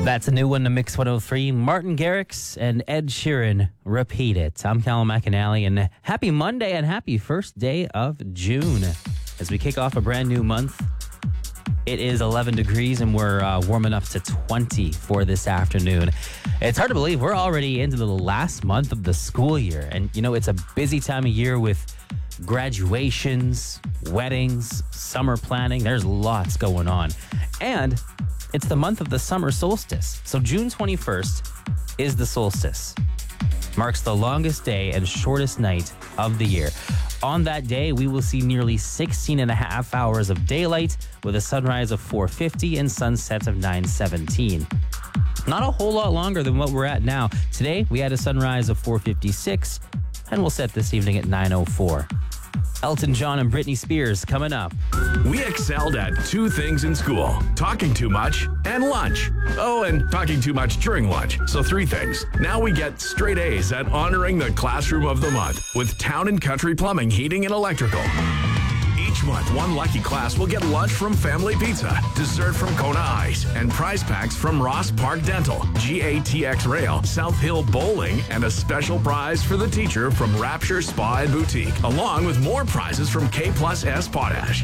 That's a new one to Mix 103. Martin Garrix and Ed Sheeran, Repeat It. I'm Callum McAnally, and happy Monday and happy first day of June. As we kick off a brand new month, it is 11 degrees and we're warming up to 20 for this afternoon. It's hard to believe we're already into the last month of the school year. And, you know, it's a busy time of year with graduations, weddings, summer planning. There's lots going on. And it's the month of the summer solstice. So June 21st is the solstice. Marks the longest day and shortest night of the year. On that day, we will see nearly 16 and a half hours of daylight with a sunrise of 4:50 and sunset of 9:17. Not a whole lot longer than what we're at now. Today, we had a sunrise of 4:56 and we'll set this evening at 9:04. Elton John and Britney Spears coming up. We excelled at two things in school: talking too much and lunch. Oh, and talking too much during lunch. So 3 things. Now we get straight A's at honoring the classroom of the month with Town and Country Plumbing, Heating and Electrical. Each month, one lucky class will get lunch from Family Pizza, dessert from Kona Ice, and prize packs from Ross Park Dental, GATX Rail, South Hill Bowling, and a special prize for the teacher from Rapture Spa and Boutique, along with more prizes from K+S Potash.